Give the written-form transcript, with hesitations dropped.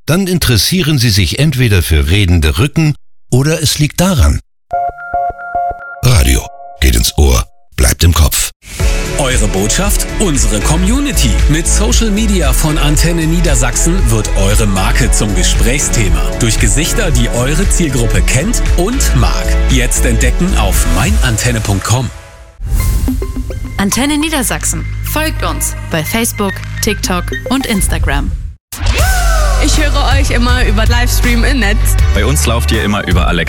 Dann interessieren Sie sich entweder für redende Rücken oder es liegt daran. Radio geht ins Ohr, bleibt im Kopf. Eure Botschaft, unsere Community. Mit Social Media von Antenne Niedersachsen wird eure Marke zum Gesprächsthema. Durch Gesichter, die eure Zielgruppe kennt und mag. Jetzt entdecken auf meinantenne.com. Antenne Niedersachsen. Folgt uns bei Facebook, TikTok und Instagram. Ich höre euch immer über Livestream im Netz. Bei uns lauft ihr immer über Alexa.